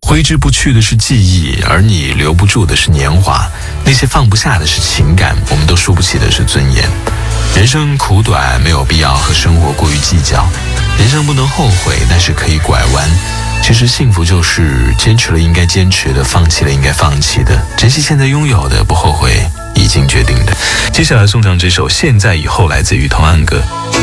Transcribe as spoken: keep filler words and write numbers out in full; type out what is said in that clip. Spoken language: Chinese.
挥之不去的是记忆，而你留不住的是年华。那些放不下的是情感，我们都输不起的是尊严。人生苦短，没有必要和生活过于计较。人生不能后悔，但是可以拐弯。其实幸福就是坚持了应该坚持的，放弃了应该放弃的，珍惜现在拥有的，不后悔已经决定的。接下来送上这首《现在以后》，来自于童安格。